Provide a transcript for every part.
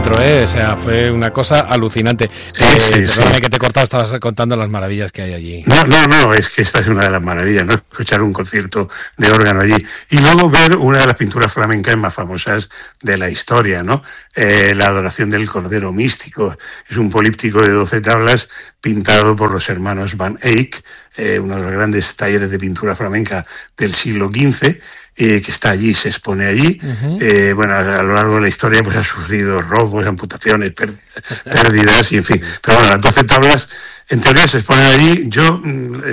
teatro, o sea, fue una cosa alucinante. Perdóname que te he cortado, estabas contando las maravillas que hay allí. No, es que esta es una de las maravillas, ¿no? Escuchar un concierto de órgano allí. Y luego ver una de las pinturas flamencas más famosas de la historia, ¿no? La adoración del Cordero Místico. Es un políptico de 12 tablas pintado por los hermanos Van Eyck, uno de los grandes talleres de pintura flamenca del siglo XV, que está allí, se expone allí. Uh-huh. Bueno, a lo largo de la historia pues ha sufrido robos, amputaciones, pérdidas y en fin. Pero bueno, las 12 tablas en teoría se exponen allí. Yo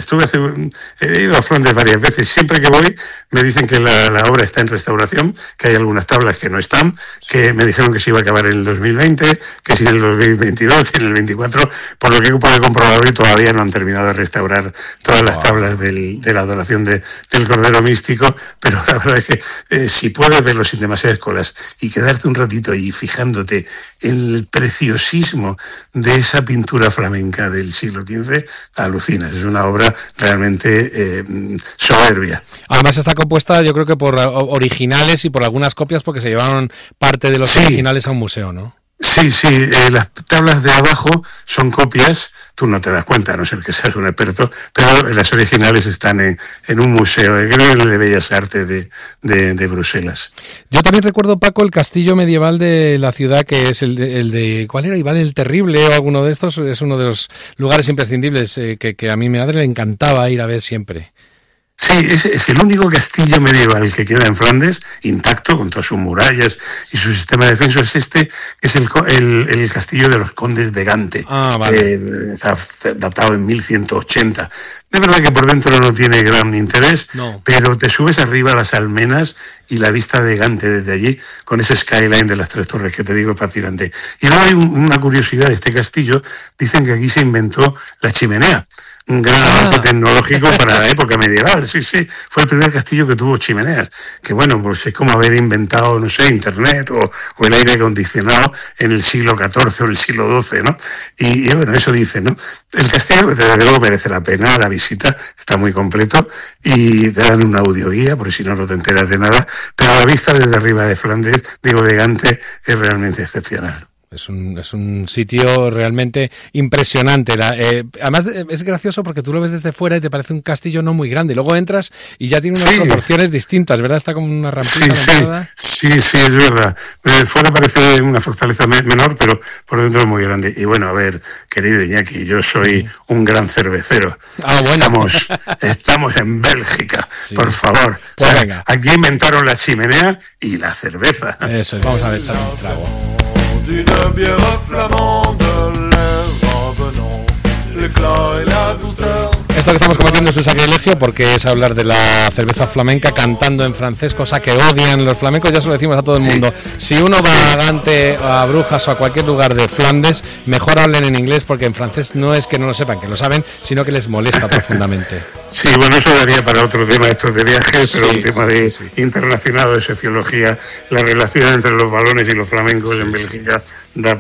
he ido a Flandes varias veces. Siempre que voy me dicen que la obra está en restauración, que hay algunas tablas que no están, que me dijeron que se iba a acabar en el 2020, que si en el 2022, que en el 24, por lo que he comprobado y todavía no han terminado de restaurar todas las tablas de la adoración del Cordero Místico. Pero la verdad es que si puedes verlo sin demasiadas colas y quedarte un ratito ahí fijándote en el preciosismo de esa pintura flamenca del siglo XV, alucinas. Es una obra realmente soberbia. Además está compuesta, yo creo que por originales y por algunas copias, porque se llevaron parte de los originales a un museo, ¿no? Sí, las tablas de abajo son copias, tú no te das cuenta, a no ser que seas un experto, pero las originales están en un museo, creo que de Bellas Artes de Bruselas. Yo también recuerdo, Paco, el castillo medieval de la ciudad, que es el de ¿cuál era? Iván el Terrible o alguno de estos, es uno de los lugares imprescindibles que a mi madre le encantaba ir a ver siempre. Sí, es el único castillo medieval que queda en Flandes, intacto, con todas sus murallas y su sistema de defensa. Que es el castillo de los condes de Gante. Vale. Está datado en 1180. De verdad que por dentro no tiene gran interés, pero te subes arriba a las almenas y la vista de Gante desde allí, con ese skyline de las 3 torres que te digo, es fascinante. Y luego hay una curiosidad de este castillo, dicen que aquí se inventó la chimenea. Un gran avance tecnológico para la época medieval, sí, fue el primer castillo que tuvo chimeneas, que bueno, pues es como haber inventado, no sé, internet o el aire acondicionado en el siglo XIV o el siglo XII, ¿no? Y bueno, eso dice, ¿no? El castillo, desde luego, merece la pena, la visita, está muy completo y te dan una audioguía, por si no te enteras de nada, pero la vista desde arriba de Flandes, de Gante, es realmente excepcional. Es un sitio realmente impresionante. Además es gracioso porque tú lo ves desde fuera y te parece un castillo no muy grande. Luego entras y ya tiene unas proporciones distintas, ¿verdad? Está como una rampita. Sí, es verdad. Desde fuera parece una fortaleza menor, pero por dentro es muy grande. Y bueno, a ver, querido Iñaki, yo soy un gran cervecero. Bueno. Estamos en Bélgica, por favor. Pues venga. Aquí inventaron la chimenea y la cerveza. Eso es, vamos a ver, echar un trago. D'une bière flamande, les revenants, l'éclat et la douceur. Esto que estamos cometiendo es un sacrilegio porque es hablar de la cerveza flamenca cantando en francés, cosa que odian los flamencos, ya se lo decimos a todo el mundo. Si uno va a Gante, a Brujas o a cualquier lugar de Flandes, mejor hablen en inglés porque en francés no es que no lo sepan, que lo saben, sino que les molesta profundamente. Sí, bueno, eso daría para otro tema estos de viajes, pero un tema internacional de sociología, la relación entre los balones y los flamencos en Bélgica da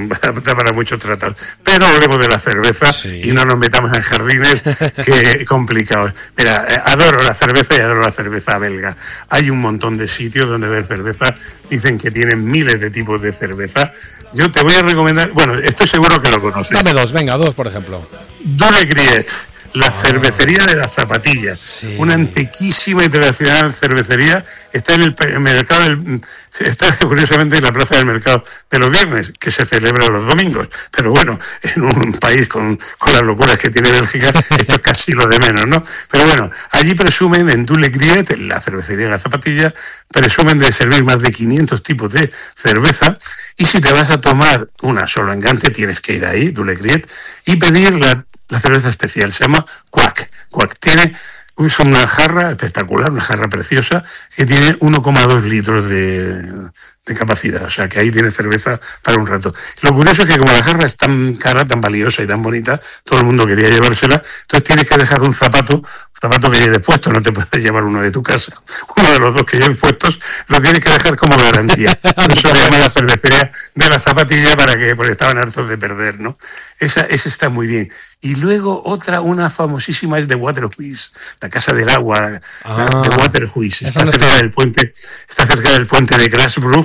para mucho tratar. Pero hablemos de la cerveza y no nos metamos en jardines que complicados. Mira, adoro la cerveza y adoro la cerveza belga. Hay un montón de sitios donde ver cerveza. Dicen que tienen miles de tipos de cerveza. Yo te voy a recomendar, bueno, estoy seguro que lo conoces. Dame dos, por ejemplo. Dole Griet. La cervecería de las zapatillas, una antiquísima y tradicional cervecería, está en el mercado, está curiosamente en la plaza del mercado de los viernes, que se celebra los domingos, pero bueno, en un país con las locuras que tiene Bélgica, esto es casi lo de menos, ¿no? Pero bueno, allí presumen en Dole Griet, en la cervecería de las zapatillas, presumen de servir más de 500 tipos de cerveza, y si te vas a tomar una solo en Gante, tienes que ir ahí, Dole Griet, y pedir la cerveza especial, se llama Quack. Tiene una jarra espectacular, una jarra preciosa, que tiene 1,2 litros de capacidad, o sea que ahí tienes cerveza para un rato. Lo curioso es que como la jarra es tan cara, tan valiosa y tan bonita, todo el mundo quería llevársela, entonces tienes que dejar un zapato que lleves puesto, no te puedes llevar uno de tu casa, uno de los dos que lleves puestos lo tienes que dejar como garantía. Por eso le llaman la cervecería de la zapatilla, porque estaban hartos de perder, ¿no? Esa está muy bien. Y luego una famosísima es de Waterhuis, la casa del agua de Waterhuis, está cerca del puente de Grasbrook,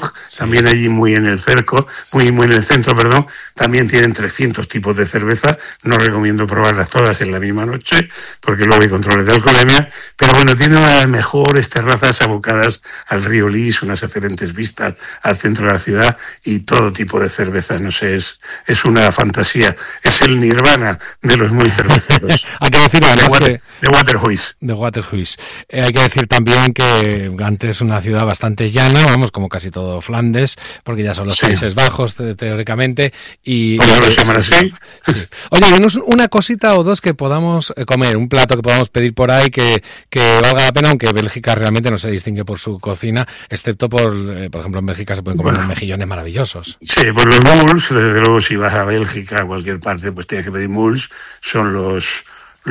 Brugge, también allí muy en el cerco, muy en el centro, perdón, también tienen 300 tipos de cerveza. No recomiendo probarlas todas en la misma noche, porque luego hay controles de alcoholemia, pero bueno, tiene una de las mejores terrazas abocadas al río Lys, unas excelentes vistas al centro de la ciudad y todo tipo de cervezas, no sé, es una fantasía, es el nirvana de los muy cerveceros. Hay que decir además de Waterhuis. De Waterhuis. Hay que decir también que Gante es una ciudad bastante llana, vamos, como casi todo Flandes, porque ya son los Países Bajos teóricamente. Y lo llaman así. Sí. Oye, dinos una cosita o dos que podamos comer, un plato que podamos pedir por ahí que valga la pena, aunque Bélgica realmente no se distingue por su cocina, excepto por ejemplo, en Bélgica se pueden comer unos mejillones maravillosos. Sí, pues los muls, desde luego, si vas a Bélgica, a cualquier parte, pues tienes que pedir muls, son los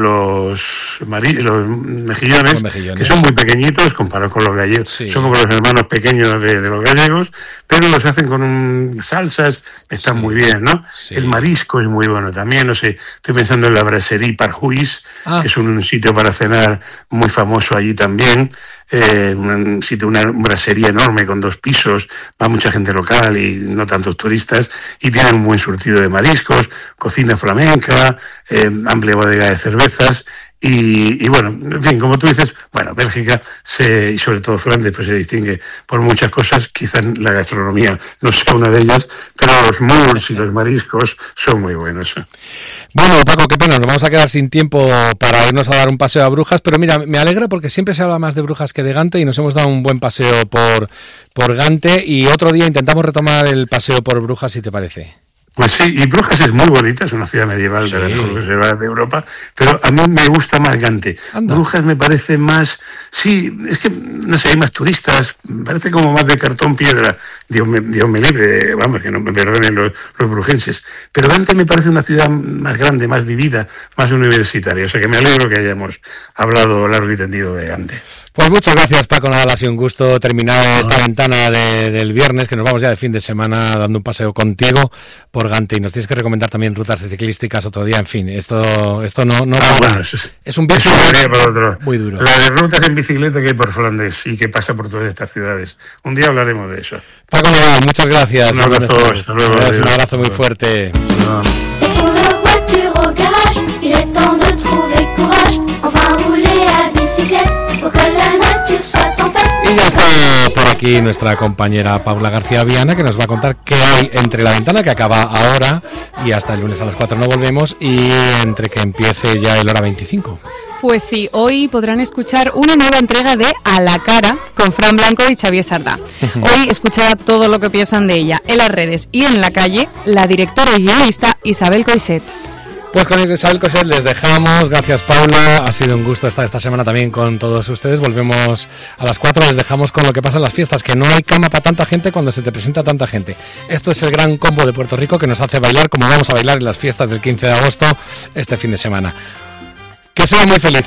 mejillones, que son muy pequeñitos comparados con los gallegos, son como los hermanos pequeños de los gallegos, pero los hacen con salsas, están muy bien, ¿no? Sí. El marisco es muy bueno también, no sé, estoy pensando en la Brasserie Parhuis, que es un sitio para cenar muy famoso allí también, un sitio, una brasserie enorme con 2 pisos, va mucha gente local y no tantos turistas, y tienen un buen surtido de mariscos, cocina flamenca, amplia bodega de cervezas, y bueno, en fin, como tú dices, bueno, Bélgica y sobre todo Flandes pues se distingue por muchas cosas, quizás la gastronomía no sea una de ellas, pero los muls y los mariscos son muy buenos. Bueno, Paco, qué pena, nos vamos a quedar sin tiempo para irnos a dar un paseo a Brujas, pero mira, me alegra porque siempre se habla más de Brujas que de Gante y nos hemos dado un buen paseo por Gante y otro día intentamos retomar el paseo por Brujas, si te parece. Pues sí, y Brujas es muy bonita, es una ciudad medieval de las mejor conservadas de Europa, pero a mí me gusta más Gante. Anda. Brujas me parece más, sí, es que, no sé, hay más turistas, parece como más de cartón piedra, Dios me libre, vamos, que no me perdonen los brujenses, pero Gante me parece una ciudad más grande, más vivida, más universitaria, o sea que me alegro que hayamos hablado largo y tendido de Gante. Pues muchas gracias, Paco. Nada, ha sido un gusto terminar esta ventana del viernes, que nos vamos ya de fin de semana dando un paseo contigo por Gante y nos tienes que recomendar también rutas ciclísticas otro día. En fin, esto no bueno, es un viaje muy duro. La de rutas en bicicleta que hay por Flandes y que pasa por todas estas ciudades. Un día hablaremos de eso. Paco, muchas gracias. Un abrazo, hasta luego. Un abrazo muy fuerte. Y ya está por aquí nuestra compañera Paula García Viana, que nos va a contar qué hay entre la ventana que acaba ahora y hasta el lunes a las 4 no volvemos y entre que empiece ya el hora 25. Pues sí, hoy podrán escuchar una nueva entrega de A la Cara con Fran Blanco y Xavier Sardá. Hoy escuchará todo lo que piensan de ella en las redes y en la calle la directora y guionista Isabel Coixet. Pues con Isabel Coixet les dejamos. Gracias, Paula. Ha sido un gusto estar esta semana también con todos ustedes. Volvemos a las 4. Les dejamos con lo que pasa en las fiestas, que no hay cama para tanta gente cuando se te presenta tanta gente. Esto es el gran combo de Puerto Rico que nos hace bailar como vamos a bailar en las fiestas del 15 de agosto este fin de semana. Que sean muy felices.